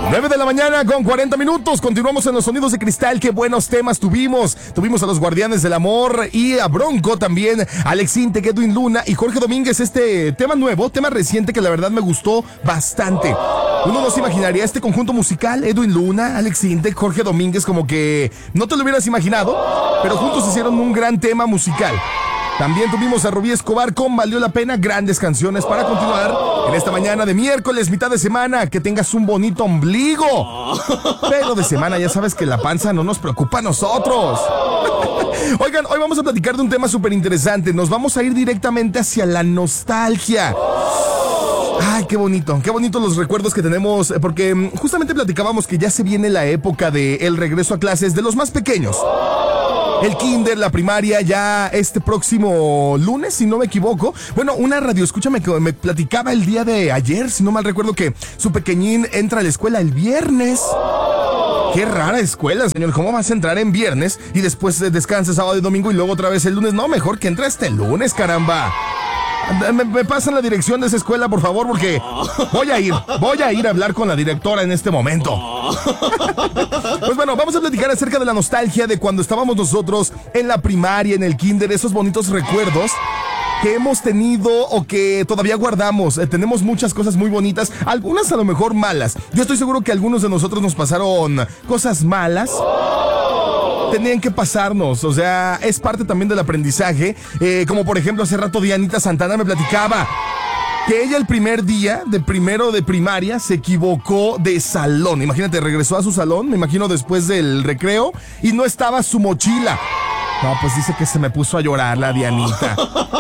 9 de la mañana con 40 minutos. Continuamos en los sonidos de cristal. Qué buenos temas tuvimos. Tuvimos a los Guardianes del Amor y a Bronco también, Alex Intec, Edwin Luna y Jorge Domínguez. Este tema nuevo, tema reciente que la verdad me gustó bastante. Uno no se imaginaría este conjunto musical, Edwin Luna, Alex Intec, Jorge Domínguez, como que no te lo hubieras imaginado, pero juntos hicieron un gran tema musical. También tuvimos a Rubí Escobar con Valió la Pena, grandes canciones para continuar en esta mañana de miércoles, mitad de semana. Que tengas un bonito ombligo. Pero de semana ya sabes que la panza no nos preocupa a nosotros. Oigan, hoy vamos a platicar de un tema súper interesante. Nos vamos a ir directamente hacia la nostalgia. Ay, qué bonito los recuerdos que tenemos, porque justamente platicábamos que ya se viene la época del regreso a clases de los más pequeños. El kinder, la primaria, ya este próximo lunes, si no me equivoco. Bueno, una radioescucha me platicaba el día de ayer, si no mal recuerdo, que su pequeñín entra a la escuela el viernes. Qué rara escuela, señor. ¿Cómo vas a entrar en viernes y después descansas sábado y domingo y luego otra vez el lunes? No, mejor que entre este lunes, caramba. Me pasan la dirección de esa escuela, por favor, porque voy a ir a hablar con la directora en este momento. Pues bueno, vamos a platicar acerca de la nostalgia de cuando estábamos nosotros en la primaria, en el kinder, esos bonitos recuerdos que hemos tenido o que todavía guardamos. Tenemos muchas cosas muy bonitas, algunas a lo mejor malas. Yo estoy seguro que algunos de nosotros nos pasaron cosas malas. Tenían que pasarnos, o sea, es parte también del aprendizaje, como por ejemplo hace rato Dianita Santana me platicaba que ella el primer día de primero de primaria se equivocó de salón. Imagínate, regresó a su salón, me imagino después del recreo, y no estaba su mochila. No, pues dice que se me puso a llorar la Dianita.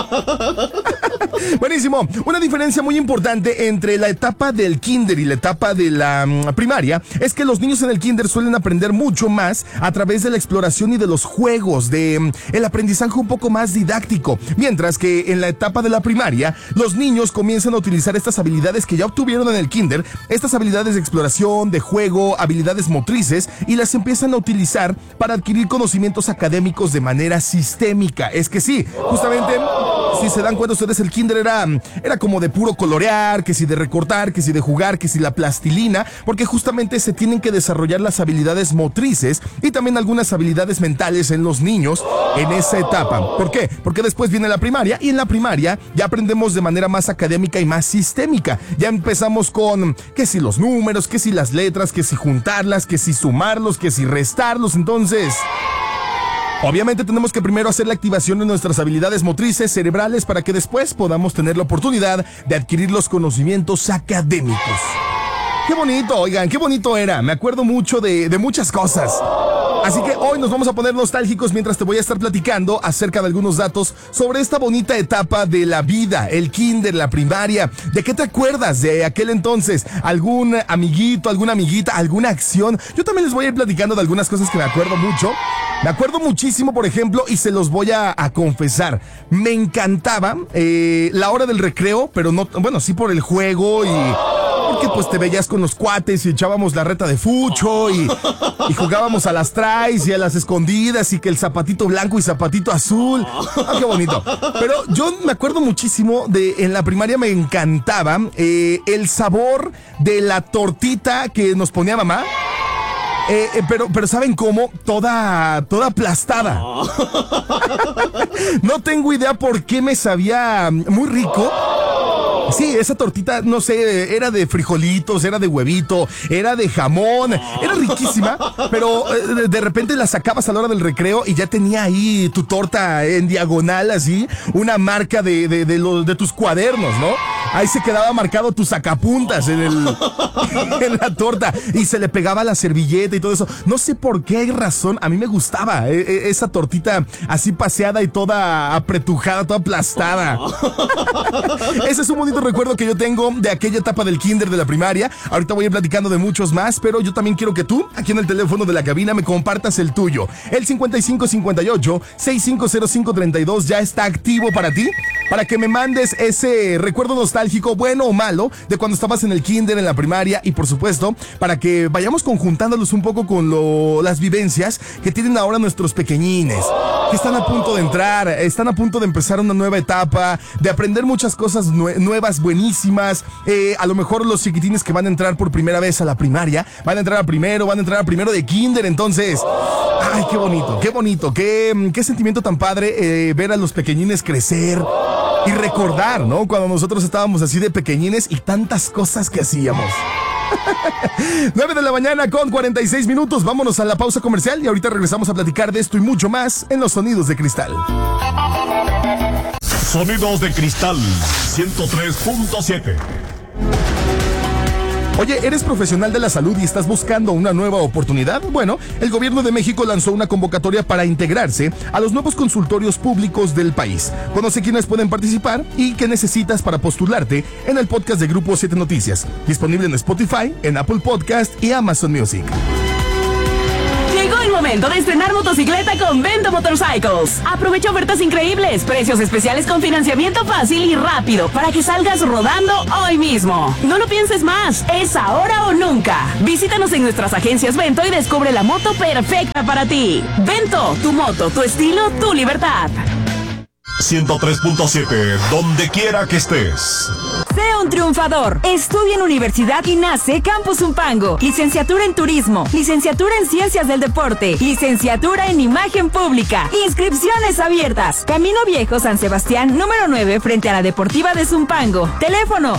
Buenísimo. Una diferencia muy importante entre la etapa del kinder y la etapa de la primaria es que los niños en el kinder suelen aprender mucho más a través de la exploración y de los juegos, de el aprendizaje un poco más didáctico, mientras que en la etapa de la primaria los niños comienzan a utilizar estas habilidades que ya obtuvieron en el kinder, estas habilidades de exploración, de juego, habilidades motrices, y las empiezan a utilizar para adquirir conocimientos académicos de manera sistémica. Es que sí, justamente, si se dan cuenta ustedes, el kinder era como de puro colorear, que si de recortar, que si de jugar, que si la plastilina, porque justamente se tienen que desarrollar las habilidades motrices y también algunas habilidades mentales en los niños en esa etapa. ¿Por qué? Porque después viene la primaria, y en la primaria ya aprendemos de manera más académica y más sistémica. Ya empezamos con que si los números, que si las letras, que si juntarlas, que si sumarlos, que si restarlos. Entonces, obviamente tenemos que primero hacer la activación de nuestras habilidades motrices cerebrales para que después podamos tener la oportunidad de adquirir los conocimientos académicos. Qué bonito, oigan, qué bonito era. Me acuerdo mucho de muchas cosas. Así que hoy nos vamos a poner nostálgicos mientras te voy a estar platicando acerca de algunos datos sobre esta bonita etapa de la vida, el kinder, la primaria. ¿De qué te acuerdas de aquel entonces? ¿Algún amiguito, alguna amiguita, alguna acción? Yo también les voy a ir platicando de algunas cosas que me acuerdo mucho. Me acuerdo muchísimo, por ejemplo, y se los voy a confesar. Me encantaba la hora del recreo, pero no, bueno, sí por el juego y porque pues te veías con los cuates y echábamos la reta de fucho y jugábamos a las tries y a las escondidas y que el zapatito blanco y zapatito azul. Ah, qué bonito. Pero yo me acuerdo muchísimo en la primaria me encantaba el sabor de la tortita que nos ponía mamá. Pero ¿saben cómo? Toda aplastada. No tengo idea por qué me sabía muy rico. Sí, esa tortita, no sé, era de frijolitos, era de huevito, era de jamón, era riquísima, pero de repente la sacabas a la hora del recreo y ya tenía ahí tu torta en diagonal, así, una marca de tus cuadernos, ¿no? Ahí se quedaba marcado tus sacapuntas en la torta y se le pegaba la servilleta y todo eso. No sé por qué razón, a mí me gustaba esa tortita así paseada y toda apretujada, toda aplastada. Ese es un bonito recuerdo que yo tengo de aquella etapa del kinder, de la primaria. Ahorita voy a ir platicando de muchos más, pero yo también quiero que tú, aquí en el teléfono de la cabina, me compartas el tuyo. El 5558-650532 ya está activo para ti, para que me mandes ese recuerdo nostálgico, bueno o malo, de cuando estabas en el kinder, en la primaria, y por supuesto, para que vayamos conjuntándolos un poco con las vivencias que tienen ahora nuestros pequeñines. que están a punto de entrar, están a punto de empezar una nueva etapa, de aprender muchas cosas nuevas, buenísimas. A lo mejor los chiquitines que van a entrar por primera vez a la primaria, van a entrar a primero de kinder. Entonces, ay, qué bonito, qué sentimiento tan padre ver a los pequeñines crecer y recordar, ¿no? Cuando nosotros estábamos así de pequeñines y tantas cosas que hacíamos. 9 de la mañana con 46 minutos. Vámonos a la pausa comercial y ahorita regresamos a platicar de esto y mucho más en los Sonidos de Cristal. Sonidos de Cristal 103.7. Oye, ¿eres profesional de la salud y estás buscando una nueva oportunidad? Bueno, el gobierno de México lanzó una convocatoria para integrarse a los nuevos consultorios públicos del país. Conoce quiénes pueden participar y qué necesitas para postularte en el podcast de Grupo 7 Noticias, disponible en Spotify, en Apple Podcast y Amazon Music. Llegó el momento de estrenar motocicleta con Bento Motorcycles. Aprovecha ofertas increíbles, precios especiales con financiamiento fácil y rápido para que salgas rodando hoy mismo. No lo pienses más, es ahora o nunca. Visítanos en nuestras agencias Bento y descubre la moto perfecta para ti. Bento, tu moto, tu estilo, tu libertad. 103.7, donde quiera que estés. Sea un triunfador. Estudia en Universidad INACE Campus Zumpango. Licenciatura en Turismo. Licenciatura en Ciencias del Deporte. Licenciatura en Imagen Pública. Inscripciones abiertas. Camino Viejo San Sebastián, número 9, frente a la Deportiva de Zumpango. Teléfono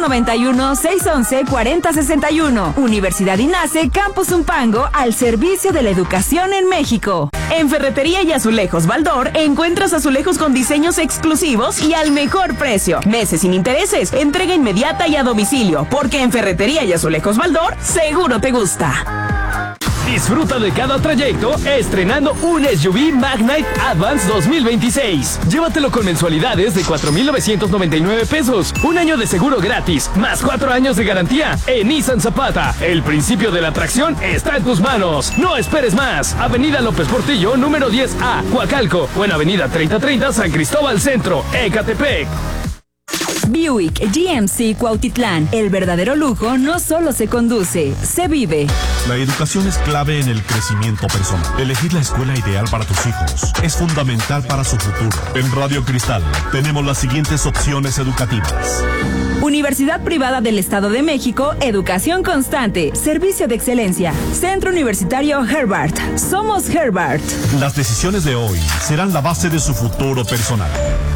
591-611-4061. Universidad INACE Campus Zumpango, al servicio de la educación en México. En Ferretería y Azulejos Baldor encuentras azulejos con diseños exclusivos y al mejor precio. Meses sin intereses, entrega inmediata y a domicilio, porque en Ferretería y Azulejos Baldor seguro te gusta. Disfruta de cada trayecto estrenando un SUV Magnite Advance 2026. Llévatelo con mensualidades de 4,999 pesos, un año de seguro gratis, más 4 años de garantía. En Nissan Zapata, el principio de la atracción está en tus manos. No esperes más. Avenida López Portillo, número 10A, Coacalco, o en Avenida 3030, San Cristóbal Centro, Ecatepec. Buick GMC Cuautitlán. El verdadero lujo no solo se conduce, se vive. La educación es clave en el crecimiento personal. Elegir la escuela ideal para tus hijos es fundamental para su futuro. En Radio Cristal tenemos las siguientes opciones educativas. Universidad Privada del Estado de México, educación constante, servicio de excelencia. Centro Universitario Herbart. Somos Herbart. Las decisiones de hoy serán la base de su futuro personal.